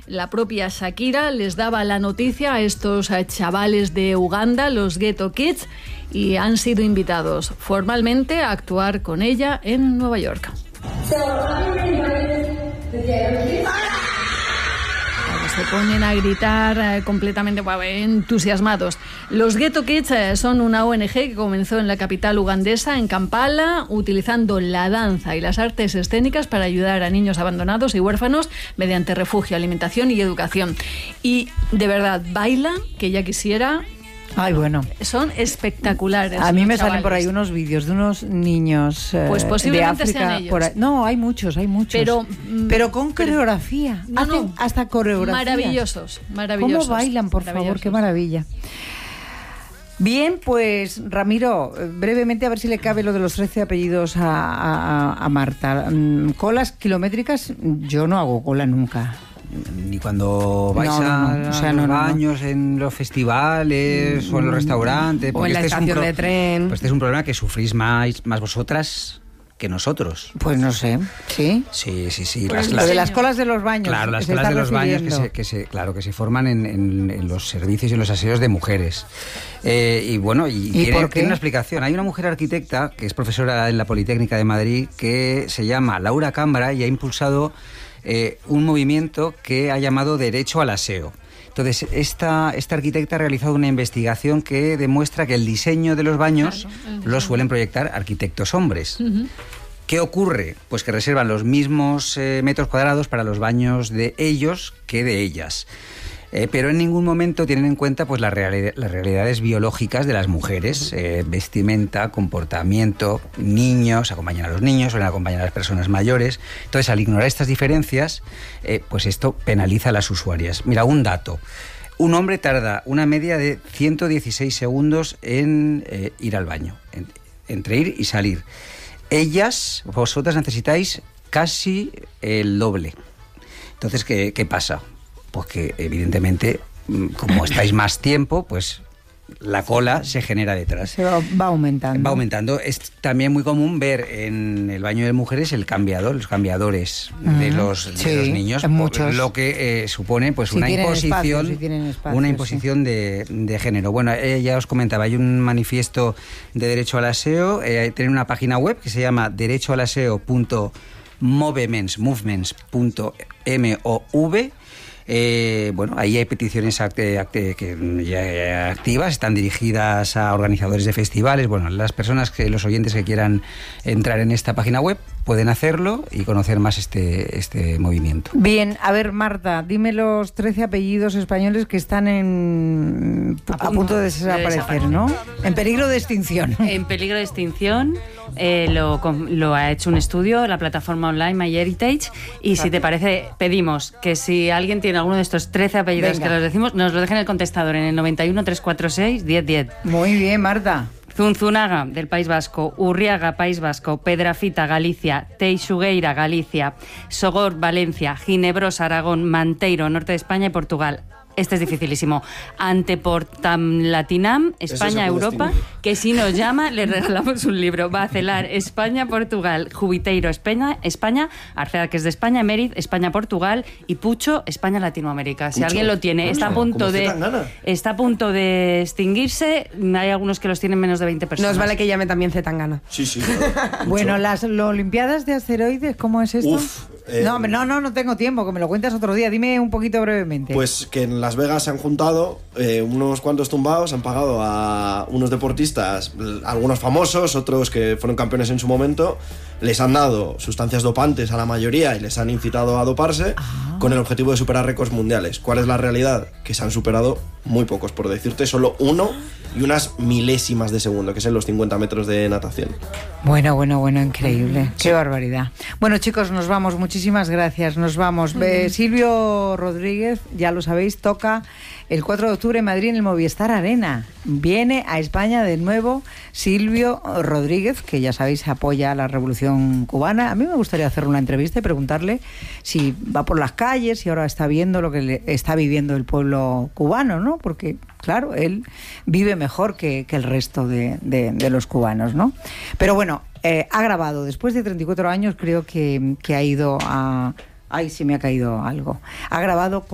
La propia Shakira les daba la noticia a estos chavales de Uganda, los Ghetto Kids, y han sido invitados formalmente a actuar con ella en Nueva York. Se ponen a gritar completamente entusiasmados. Los Ghetto Kids son una ONG que comenzó en la capital ugandesa, en Kampala, utilizando la danza y las artes escénicas para ayudar a niños abandonados y huérfanos mediante refugio, alimentación y educación. Y de verdad, bailan, que ya quisiera. Ay, bueno. Son espectaculares. A mí me salen por ahí unos vídeos de unos niños pues posiblemente de África. sean ellos. No, hay muchos. Pero con coreografía. Hacen hasta coreografía. Maravillosos. ¿Cómo bailan, por favor? Qué maravilla. Bien, pues Ramiro, brevemente a ver si le cabe lo de los 13 apellidos a Marta. Colas kilométricas, yo no hago cola nunca. Ni cuando vais a los baños, en los festivales o en los restaurantes. O en la estación de tren. Pues este es un problema que sufrís más vosotras que nosotros. Pues no sé, ¿sí? Sí. Lo de las colas de los baños. Claro, las colas de los baños que se forman en los servicios y en los aseos de mujeres. Y tiene una explicación. Hay una mujer arquitecta que es profesora en la Politécnica de Madrid que se llama Laura Cámara y ha impulsado un movimiento que ha llamado Derecho al Aseo. Entonces, esta arquitecta ha realizado una investigación que demuestra que el diseño de los baños lo suelen proyectar arquitectos hombres. Uh-huh. ¿Qué ocurre? Pues que reservan los mismos metros cuadrados para los baños de ellos que de ellas. Pero en ningún momento tienen en cuenta pues las realidades biológicas de las mujeres, vestimenta, comportamiento, niños, acompañan a los niños, suelen acompañar a las personas mayores. Entonces, al ignorar estas diferencias, pues esto penaliza a las usuarias. Mira, un dato. Un hombre tarda una media de 116 segundos en ir al baño, entre ir y salir. Vosotras necesitáis casi el doble. Entonces, ¿qué pasa? Pues que evidentemente, como estáis más tiempo, pues la cola se genera detrás. Se va aumentando. Va aumentando. Es también muy común ver en el baño de mujeres los cambiadores de los niños, lo que supone pues una imposición, una imposición de género. Bueno, ya os comentaba, hay un manifiesto de derecho al aseo, tiene una página web que se llama derechoalaseo.movements.mov. Ahí hay peticiones ya activas, están dirigidas a organizadores de festivales. Bueno, los oyentes que quieran entrar en esta página web pueden hacerlo y conocer más este movimiento. Bien, a ver, Marta, dime los 13 apellidos españoles que están a punto de desaparecer, ¿no? En peligro de extinción. En peligro de extinción. Lo ha hecho un estudio, la plataforma online MyHeritage, y si te parece, pedimos que si alguien tiene alguno de estos 13 apellidos que los decimos, nos lo dejen en el contestador en el 91 346 1010. Muy bien, Marta. Zunzunaga, del País Vasco; Urriaga, País Vasco; Pedrafita, Galicia; Teixugueira, Galicia; Sogor, Valencia; Ginebrosa, Aragón; Manteiro, norte de España y Portugal. Este es dificilísimo. Anteportam Latinam, España, Europa, que si nos llama le regalamos un libro. Bacelar, España, Portugal; Jubiteiro, España; Arceda, que es de España; Mériz, España, Portugal; y Pucho, España, Latinoamérica. Si alguien lo tiene, está a punto de extinguirse. Hay algunos que los tienen menos de 20 personas. Nos vale que llame también Zetangana. Sí. Bueno, las Olimpiadas de asteroides, ¿cómo es esto? No tengo tiempo, que me lo cuentas otro día. Dime un poquito brevemente. Pues que en Las Vegas se han juntado unos cuantos tumbados, han pagado a unos deportistas, algunos famosos, otros que fueron campeones en su momento, les han dado sustancias dopantes a la mayoría y les han incitado a doparse con el objetivo de superar récords mundiales. ¿Cuál es la realidad? Que se han superado muy pocos, por decirte solo uno y unas milésimas de segundo, que es en los 50 metros de natación. Bueno, increíble. Qué barbaridad. Bueno, chicos, nos vamos. Muchísimas gracias. Nos vamos. Silvio Rodríguez, ya lo sabéis, toca el 4 de octubre en Madrid en el Movistar Arena. Viene a España de nuevo Silvio Rodríguez, que ya sabéis apoya a la Revolución Cubana. A mí me gustaría hacerle una entrevista y preguntarle si va por las calles, si ahora está viendo lo que está viviendo el pueblo cubano, ¿no? Porque, claro, él vive mejor que el resto de los cubanos, ¿no? Pero bueno, ha grabado, después de 34 años, creo que ha ido a... Ay, sí me ha caído algo. Ha grabado